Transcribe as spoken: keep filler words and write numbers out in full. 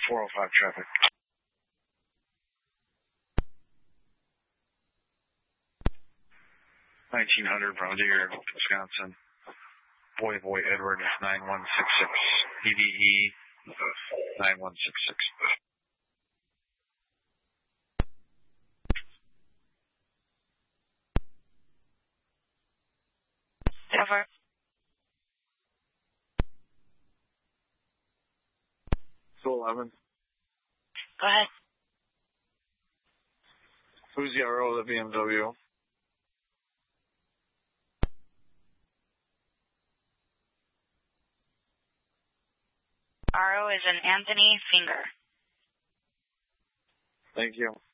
four oh five traffic. nineteen hundred from Deer, Wisconsin. Boy, boy, Edward, nine one six six. D D E, nine one six six. Over. two eleven. Go ahead. Who's the R O of the B M W? R O is an Anthony Finger. Thank you.